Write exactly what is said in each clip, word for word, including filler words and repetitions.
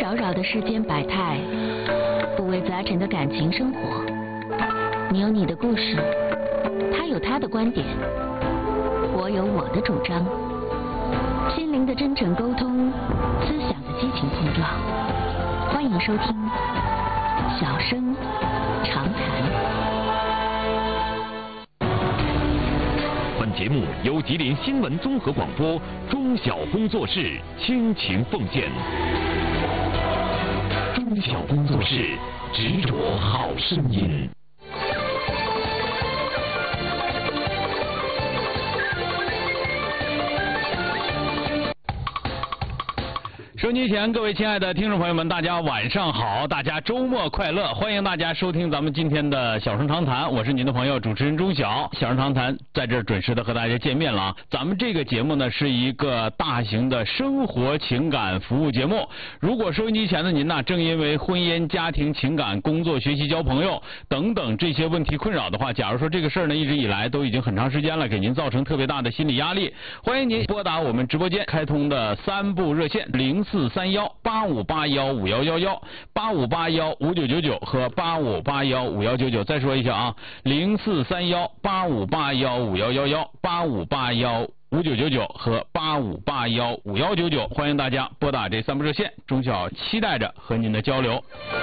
扰扰的世间百态，五味杂陈的感情生活。你有你的故事，他有他的观点，我有我的主张。心灵的真诚沟通，思想的激情碰撞。欢迎收听《小声长谈》。 本节目由吉林新闻综合广播中小工作室倾情奉献。中小工作室执着好声音。收音机前各位亲爱的听众朋友们，大家晚上好，大家周末快乐！欢迎大家收听咱们今天的小声长谈，我是您的朋友主持人钟晓。小声长谈在这儿准时的和大家见面了啊！咱们这个节目呢是一个大型的生活情感服务节目。如果收音机前的您呢，正因为婚姻、家庭、情感、工作、学习、交朋友等等这些问题困扰的话，假如说这个事儿呢一直以来都已经很长时间了，给您造成特别大的心理压力，欢迎您拨打我们直播间开通的三部热线零四三幺八五八幺五幺幺幺、八五八幺五九九九和八五八幺五幺九九。再说一下啊，零四三幺八五八幺五幺幺幺、八五八幺五九九九和八五八幺五幺九九，欢迎大家拨打这三部热线，钟晓期待着和您的交流。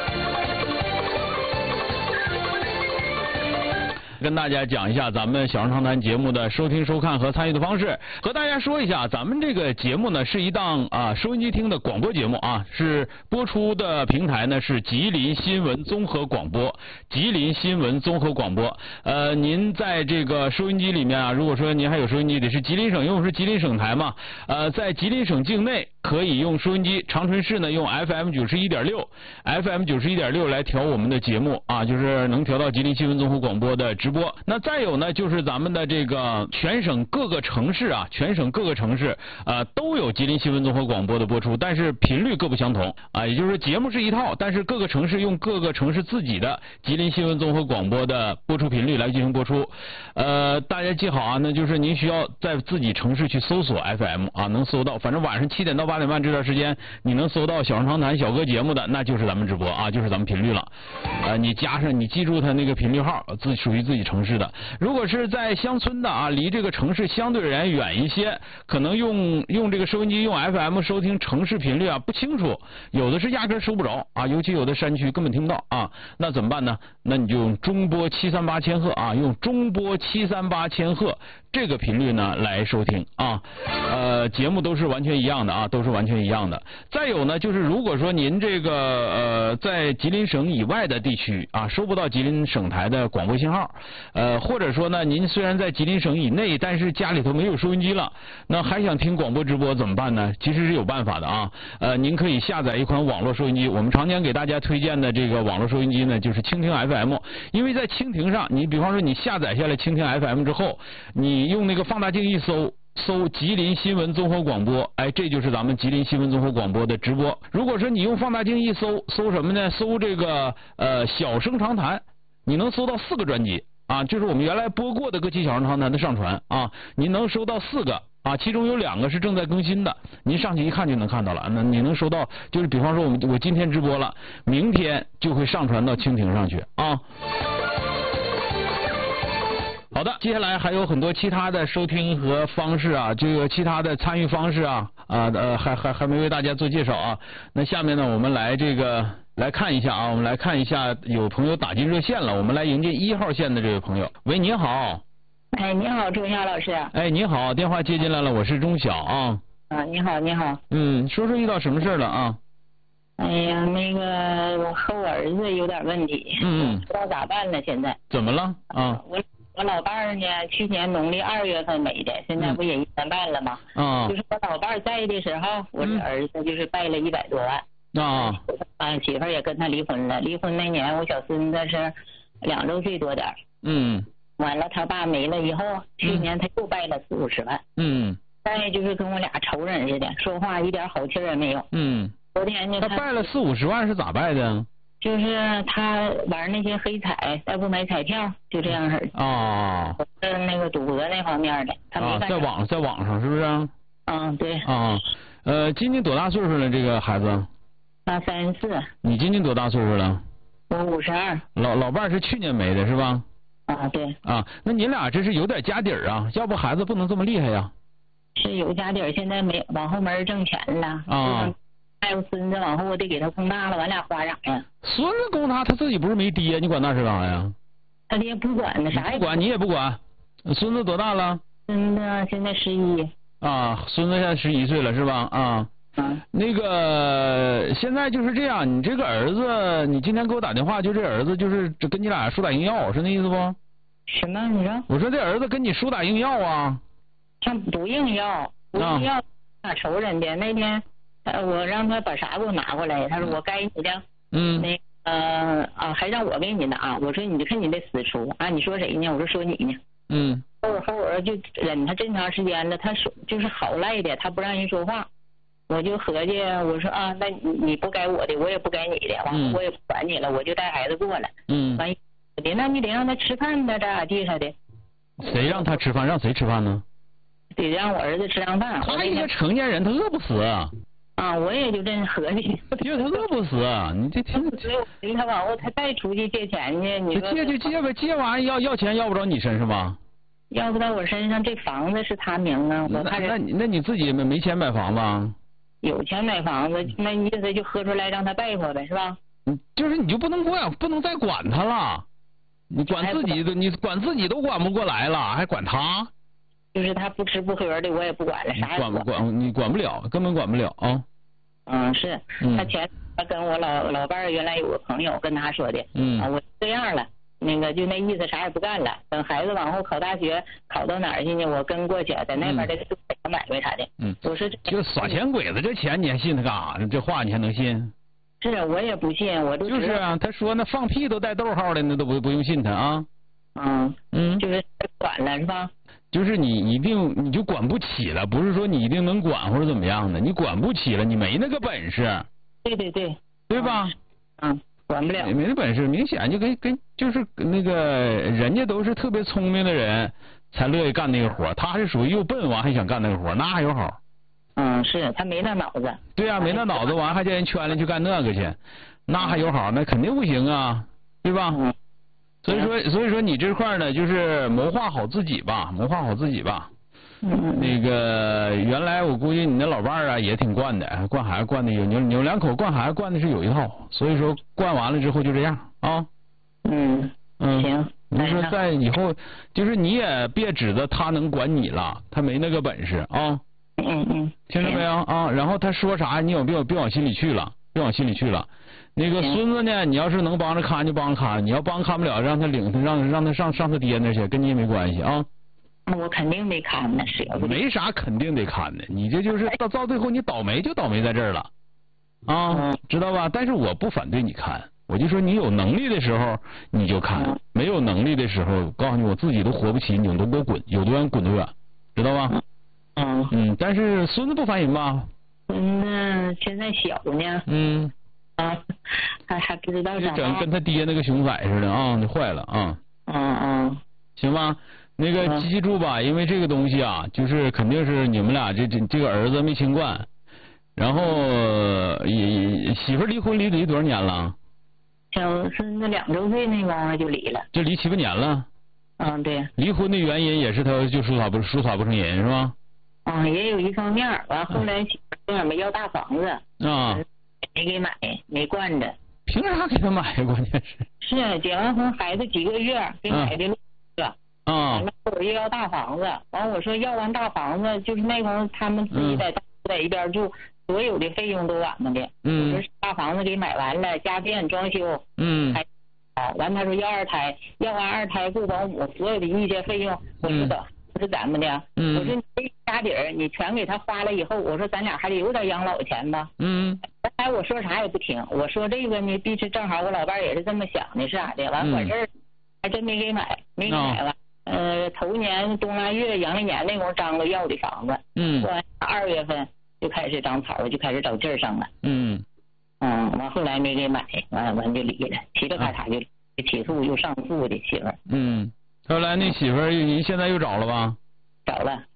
跟大家讲一下咱们小声长谈节目的收听收看和参与的方式。和大家说一下，咱们这个节目呢是一档啊收音机听的广播节目啊，是播出的平台呢是吉林新闻综合广播，吉林新闻综合广播。呃，您在这个收音机里面啊，如果说您还有收音机的是吉林省，因为我们是吉林省台嘛，呃，在吉林省境内可以用收音机，长春市呢用 F M 九十一点六 F M 九十一点六来调我们的节目啊，就是能调到吉林新闻综合广播的直播。那再有呢，就是咱们的这个全省各个城市啊，全省各个城市呃都有吉林新闻综合广播的播出，但是频率各不相同啊，也就是节目是一套，但是各个城市用各个城市自己的吉林新闻综合广播的播出频率来进行播出。呃，大家记好啊，那就是您需要在自己城市去搜索 F M 啊，能搜到，反正晚上七点到八点半这段时间，你能搜到小声长谈小哥节目的，那就是咱们直播啊，就是咱们频率了。呃，你加上你记住它那个频率号，自属于自己城市的。如果是在乡村的啊，离这个城市相对而言远一些，可能用用这个收音机用 F M 收听城市频率啊不清楚，有的是压根收不着啊，尤其有的山区根本听不到啊，那怎么办呢？那你就用中波七三八千赫啊，用中波七三八千赫这个频率呢来收听啊，呃，节目都是完全一样的啊，都是完全一样的。再有呢，就是如果说您这个呃在吉林省以外的地区啊，收不到吉林省台的广播信号，呃，或者说呢，您虽然在吉林省以内，但是家里头没有收音机了，那还想听广播直播怎么办呢？其实是有办法的啊，呃，您可以下载一款网络收音机。我们常年给大家推荐的这个网络收音机呢，就是蜻蜓 F M， 因为在蜻蜓上，你比方说你下载下来蜻蜓 F M 之后，你用那个放大镜一搜，搜吉林新闻综合广播，哎，这就是咱们吉林新闻综合广播的直播。如果说你用放大镜一搜，搜什么呢？搜这个呃小声长谈，你能搜到四个专辑啊，就是我们原来播过的各期小声长谈的上传啊，您能收到四个啊，其中有两个是正在更新的，您上去一看就能看到了。那你能收到，就是比方说我们我今天直播了，明天就会上传到蜻蜓上去啊。好的，接下来还有很多其他的收听和方式啊，这个其他的参与方式啊，啊呃还还还没为大家做介绍啊。那下面呢，我们来这个来看一下啊，我们来看一下有朋友打进热线了，我们来迎接一号线的这位朋友。喂，您好。 哎，你好，钟晓老师。 哎，你好，电话接进来了，我是钟晓啊。 啊，你好，你好。 嗯，说说遇到什么事了啊？ 哎呀，那个我和我儿子有点问题， 嗯， 不知道咋办了。现在怎么了啊？ 我我老伴儿呢，去年农历二月份没的，现在不也一年半了吗？ 啊， 就是我老伴儿在的时候，我这儿子就是败了一百多万。 啊， 啊，媳妇儿也跟他离婚了。离婚那年，我小孙子是两周岁多点儿。 嗯。 完了，他爸没了以后，去年他又败了四五十万。 嗯。 再就是跟我俩仇人似的，说话一点好气儿也没有。 嗯。 昨天呢， 他败了四五十万是咋败的？ 就是他玩那些黑彩，再不买彩票，就这样式儿。 啊。 是那个赌博那方面的，他没啊，在网在网上是不是？ 嗯，对。 啊，呃，今年多大岁数了？这个孩子？ 他三十四。 你今年多大岁数了？ 我五十二。 老老伴儿是去年没的是吧？ 啊，对。 啊，那你俩这是有点家底儿啊，要不孩子不能这么厉害呀。 是有家底儿，现在没往后门挣钱了。 啊。 还有孙子，往后我得给他供大了，完俩花啥呀？ 孙子供他，他自己不是没爹，你管那是干啥呀？ 他爹不管他，啥也不管，你也不管。孙子多大了？ 孙子现在十一。 啊，孙子现在十一岁了是吧？啊。 嗯。 那个现在就是这样，你这个儿子，你今天给我打电话，就这儿子就是跟你俩输打硬要，是那意思不？ 什么？你说？ 我说这儿子跟你输打硬要啊。 他不硬要，不硬要，打仇人的。那天，呃，我让他把啥给我拿过来，他说我该你的。 嗯。 那呃啊，还让我给你拿。我说你就看你这死出啊！你说谁呢？我说说你呢。 嗯。 后会后会就忍他这么长时间了，他说就是好赖的，他不让人说话。我就合计，我说啊，那你你不该我的，我也不该你的，完了我也不管你了，我就带孩子过来。 嗯。 完，那你得让他吃饭呢，咋咋地他的。 谁让他吃饭？让谁吃饭呢？ 得让我儿子吃上饭。 他一个成年人，他饿不死。 啊，我也就这么合计。 因为他饿不死，你这听。 所以我跟他往后，他再出去借钱去，你说。 借就借呗，借完要要钱要不着你身上吧？ 要不到我身上，这房子是他名啊，我看着。 那那那你自己没没钱买房子？ 有钱买房子，那意思就喝出来让他败活呗，是吧？ 嗯，就是你就不能管，不能再管他了。你管自己的，你管自己都管不过来了，还管他？ 就是他不吃不喝的，我也不管了，啥也管不管？你管不了，根本管不了啊。 嗯，是他前他跟我老老伴儿原来有个朋友跟他说的， 嗯， 啊，我这样了，那个就那意思，啥也不干了，等孩子往后考大学，考到哪儿去呢？我跟过去，在那边的做买卖啥的。 嗯， 我说就耍钱鬼子，这钱你还信他干啥？这话你还能信？ 是，我也不信，我都就是啊，他说那放屁都带逗号的，那都不不用信他啊。 嗯嗯， 就是管了是吧？ 就是你一定你就管不起了，不是说你一定能管或者怎么样的，你管不起了，你没那个本事。 对对对。 对吧？ 嗯，管不了。 没那本事，明显就跟跟就是那个人家都是特别聪明的人才乐意干那个活，他是属于又笨完还想干那个活，那还有好。 嗯，是他没那脑子。 对呀、啊，没那脑子完还叫人圈里去干那个去，那还有好，那肯定不行啊，对吧？ 嗯。 所以说，所以说你这块呢，就是谋划好自己吧，谋划好自己吧。 嗯。 那个原来我估计你那老伴儿啊也挺惯的，惯孩子惯的有扭扭两口惯孩子惯的是有一套，所以说惯完了之后就这样啊。 嗯。 嗯。 行。 你说在以后，就是你也别指着他能管你了，他没那个本事啊。 嗯嗯。 听着没有啊？然后他说啥，你有别别往心里去了，别往心里去了。那个孙子呢，你要是能帮着看就帮着看，你要帮看不了，让他领他让让他上上他爹那去，跟你也没关系啊。 我肯定得看呢，是没啥肯定得看的，你这就是到到最后你倒霉就倒霉在这儿了啊，知道吧？但是我不反对你看，我就说你有能力的时候你就看，没有能力的时候，告诉你我自己都活不起，你都给我滚，有多远滚多远，知道吧？ 嗯嗯，但是孙子不烦人吧？ 孙子现在小呢。 嗯。 啊，还还不知道啥。 整跟他爹那个熊崽似的啊，那坏了啊。 嗯嗯。 行吧，那个记住吧，因为这个东西啊，就是肯定是你们俩这这这个儿子没亲惯，然后也媳妇离婚离离多少年了？ 小孙子两周岁那光就离了。 就离七八年了。 嗯，对。 离婚的原因也是他就说他不说他不成人是吧？ 嗯，也有一方面，完后来媳妇跟俺们要大房子。 啊。 没给买，没惯着。 凭啥给他买呀？关键是。 是结完婚孩子几个月给买的了。 啊。 完了我又要大房子，完我说要完大房子，就是那会儿他们自己在、嗯、在一边住，所有的费用都俺们的。 嗯。 我说大房子给买完了，家电装修。 嗯。 还好，完他说要二胎，要完二胎雇保姆，所有的一些费用，我说的。不是咱们的， 嗯、 我说你这家底儿你全给他花了以后，我说咱俩还得有点养老钱吧。 嗯。 哎，我说啥也不听，我说这个呢，必须正好我老伴儿也是这么想的，是咋的？完管事儿，还真没给买，没给买完。哦、呃，头年冬腊月阳历年那会儿张罗要的房子， 嗯， 完二月份就开始长草，就开始找劲儿上了。 嗯。 嗯，完后来没给买，完完就离了，嘁哩咔嚓就起诉又上诉的媳妇儿。 嗯。后来那媳妇儿您现在又找了吧？ 找了。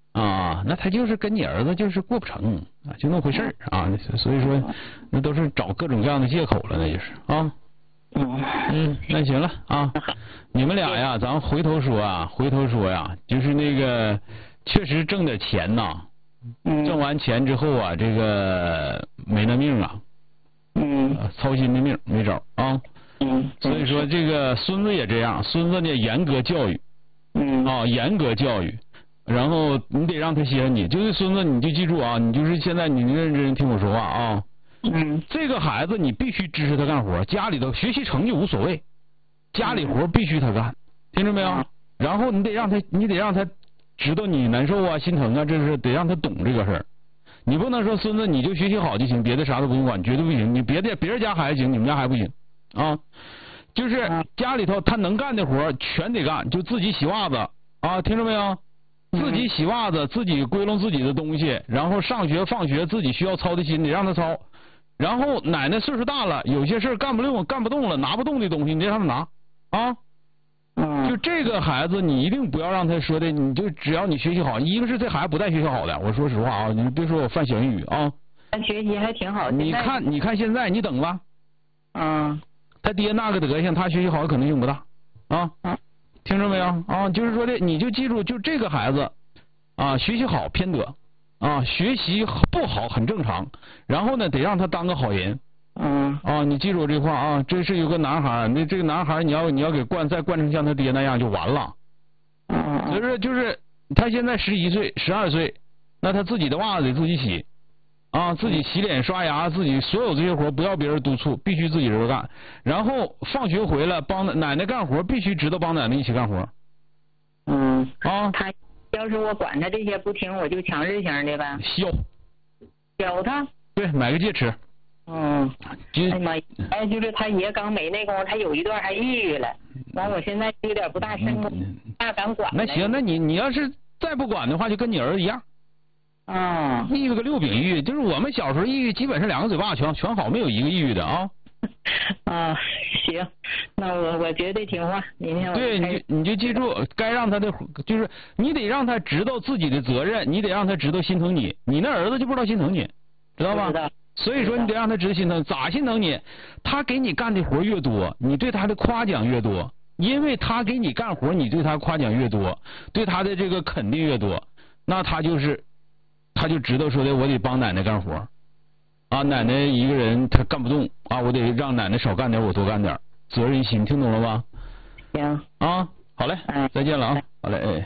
啊，那他就是跟你儿子就是过不成啊，就那么回事儿啊。所以说，那都是找各种各样的借口了，那就是啊。 嗯嗯，那行了啊，你们俩呀，咱们回头说啊，回头说呀，就是那个确实挣点钱呐，挣完钱之后啊，这个没那命啊， 嗯， 操心的命没招啊。 嗯， 所以说这个孙子也这样，孙子呢严格教育， 嗯啊，严格教育，然后你得让他歇你，就是孙子你就记住啊，你就是现在你认真听我说话啊。 嗯， 这个孩子你必须支持他干活，家里头学习成绩无所谓，家里活必须他干，听着没有？然后你得让他，你得让他知道你难受啊、心疼啊，这是得让他懂这个事儿。你不能说孙子你就学习好就行，别的啥都不用管，绝对不行。你别的别人家孩子行，你们家还不行啊。就是家里头他能干的活全得干，就自己洗袜子啊，听着没有？自己洗袜子，自己归拢自己的东西，然后上学放学自己需要操的心得让他操。然后奶奶岁数大了，有些事干不动干不动了，拿不动的东西你得让他拿啊。就这个孩子你一定不要让他说的，你就只要你学习好，一个是这孩子不带学习好的，我说实话啊，你别说我犯小言语啊。 他学习还挺好。 你看你看现在你等吧。 嗯。 他爹那个德行，他学习好的可能性不大啊。听着没有啊？就是说的，你就记住，就这个孩子啊，学习好偏德。啊，学习不好很正常，然后呢，得让他当个好人。 嗯。 啊，你记住我这话啊，这是有个男孩，那这个男孩你要你要给惯再惯成像他爹那样就完了。 嗯。 所以说就是他现在十一岁、十二岁，那他自己的袜子得自己洗，啊，自己洗脸、刷牙，自己所有这些活不要别人督促，必须自己人干。然后放学回来帮奶奶干活，必须知道帮奶奶一起干活。 嗯。 啊。 他。要是我管他这些不听，我就强制型的呗。 削。 削他。 对，买个戒尺。 嗯。 就哎妈，哎，就是他爷刚没那功夫，他有一段还抑郁了。完，我现在有点不大生不大敢管。 那行，那你你要是再不管的话，就跟你儿子一样。 啊。 抑郁个六饼抑郁，就是我们小时候抑郁，基本上两个嘴巴全全好，没有一个抑郁的啊。 啊，行，那我我绝对听话。明天我对，你就你就记住，该让他的就是你得让他知道自己的责任，你得让他知道心疼你。你那儿子就不知道心疼你，知道吧？ 知道。 所以说你得让他知道心疼，咋心疼你？他给你干的活越多，你对他的夸奖越多，因为他给你干活，你对他夸奖越多，对他的这个肯定越多，那他就是他就知道说的我得帮奶奶干活。啊，奶奶一个人她干不动啊，我得让奶奶少干点，我多干点，责任心，听懂了吧？ 行。 啊，好嘞， 嗯、 再见了啊，嗯、好嘞，哎。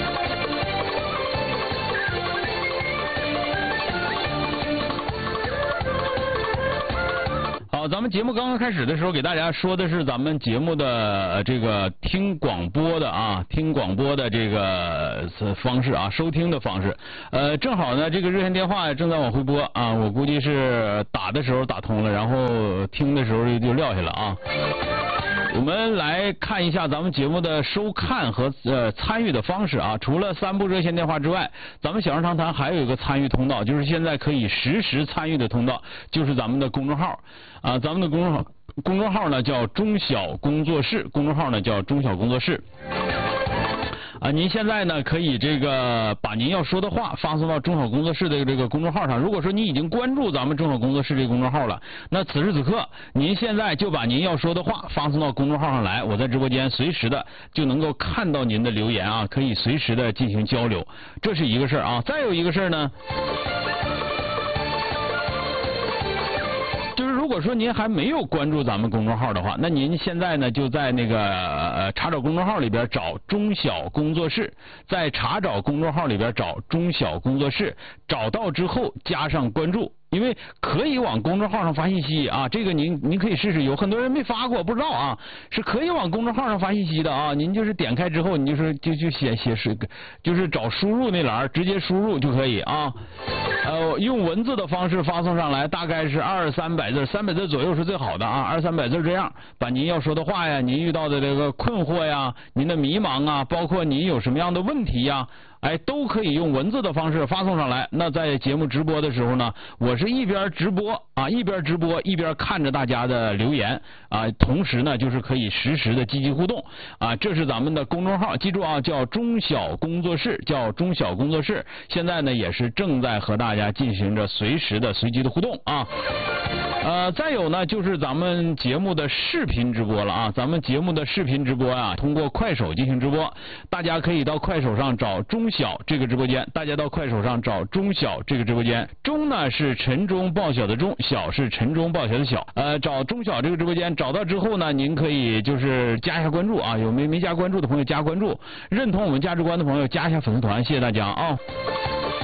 好，咱们节目刚刚开始的时候，给大家说的是咱们节目的这个听广播的啊，听广播的这个方式啊，收听的方式。呃，正好呢，这个热线电话正在往回拨啊，我估计是打的时候打通了，然后听的时候就撂下了啊。我们来看一下咱们节目的收看和呃参与的方式啊。除了三部热线电话之外，咱们小声长谈还有一个参与通道，就是现在可以实时参与的通道，就是咱们的公众号啊。咱们的公众号公众号呢叫中小工作室，公众号呢叫中小工作室。啊，您现在呢可以这个把您要说的话发送到中小工作室的这个公众号上。如果说你已经关注咱们中小工作室这个公众号了，那此时此刻您现在就把您要说的话发送到公众号上来，我在直播间随时的就能够看到您的留言啊，可以随时的进行交流，这是一个事儿啊。再有一个事儿呢，就是如果说您还没有关注咱们公众号的话，那您现在呢就在那个呃查找公众号里边找中小工作室，在查找公众号里边找中小工作室，找到之后加上关注。因为可以往公众号上发信息啊，这个您您可以试试，有很多人没发过，不知道啊，是可以往公众号上发信息的啊。您就是点开之后，你就是就就写写是，就是找输入那栏，直接输入就可以啊。呃，用文字的方式发送上来，大概是二三百字，三百字左右是最好的啊，二三百字这样，把您要说的话呀，您遇到的这个困惑呀，您的迷茫啊，包括您有什么样的问题呀。 哎，都可以用文字的方式发送上来。那在节目直播的时候呢，我是一边直播啊，一边直播一边看着大家的留言啊，同时呢就是可以实时的积极互动啊。这是咱们的公众号，记住啊，叫中小工作室，叫中小工作室。现在呢也是正在和大家进行着随时的随机的互动啊。呃，再有呢，就是咱们节目的视频直播了啊！咱们节目的视频直播啊，通过快手进行直播，大家可以到快手上找中小这个直播间，大家到快手上找中小这个直播间。中呢是晨钟报晓的钟，小是晨钟报晓的晓。呃，找中小这个直播间，找到之后呢，您可以就是加一下关注啊，有没没加关注的朋友加关注，认同我们价值观的朋友加一下粉丝团，谢谢大家啊。